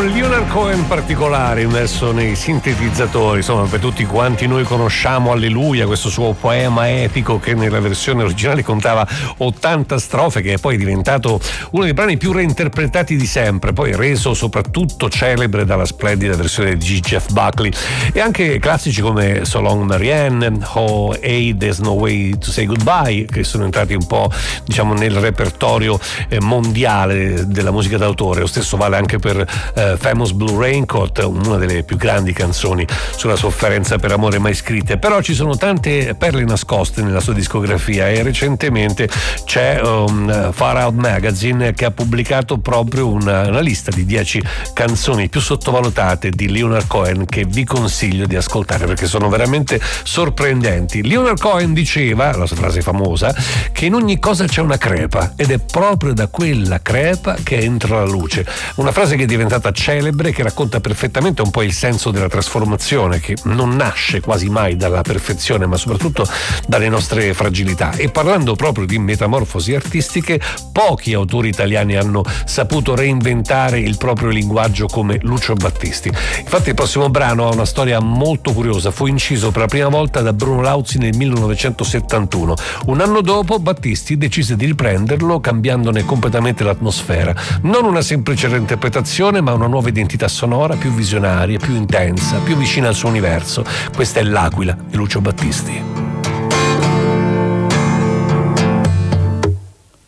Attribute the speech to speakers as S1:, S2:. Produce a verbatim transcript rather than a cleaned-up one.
S1: Leonard Cohen particolare immerso nei sintetizzatori, insomma, per tutti quanti noi conosciamo Alleluia, questo suo poema epico che nella versione originale contava ottanta strofe, che è poi diventato uno dei brani più reinterpretati di sempre, poi reso soprattutto celebre dalla splendida versione di Jeff Buckley, e anche classici come So Long Marianne o Hey There's No Way to Say Goodbye, che sono entrati un po', diciamo, nel repertorio eh, mondiale della musica d'autore. Lo stesso vale anche per eh, Famous Blue Raincoat, una delle più grandi canzoni sulla sofferenza per amore mai scritte. Però ci sono tante perle nascoste nella sua discografia, e recentemente c'è um, Far Out Magazine che ha pubblicato proprio una, una lista di dieci canzoni più sottovalutate di Leonard Cohen, che vi consiglio di ascoltare perché sono veramente sorprendenti. Leonard Cohen diceva, la sua frase famosa, che in ogni cosa c'è una crepa, ed è proprio da quella crepa che entra la luce. Una frase che è diventata celebre, che racconta perfettamente un po' il senso della trasformazione, che non nasce quasi mai dalla perfezione, ma soprattutto dalle nostre fragilità. E parlando proprio di metamorfosi artistiche, pochi autori italiani hanno saputo reinventare il proprio linguaggio come Lucio Battisti. Infatti il prossimo brano ha una storia molto curiosa. Fu inciso per la prima volta da Bruno Lauzi nel millenovecentosettantuno. Un anno dopo Battisti decise di riprenderlo, cambiandone completamente l'atmosfera. Non una semplice reinterpretazione, ma una nuova identità sonora, più visionaria, più intensa, più vicina al suo universo. Questa è L'Aquila di Lucio Battisti.